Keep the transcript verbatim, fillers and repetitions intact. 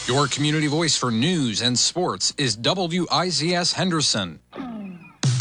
Your community voice for news and sports is W I Z S Henderson.